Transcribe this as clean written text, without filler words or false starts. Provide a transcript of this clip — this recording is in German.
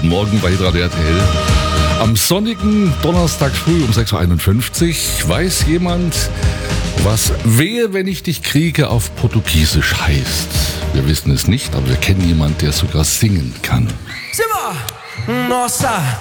Guten Morgen bei Hitradio RTL. Am sonnigen Donnerstag früh um 6.51 Uhr weiß jemand, was Wehe, wenn ich dich kriege auf Portugiesisch heißt. Wir wissen es nicht, aber wir kennen jemanden, der sogar singen kann. Simba! Nossa,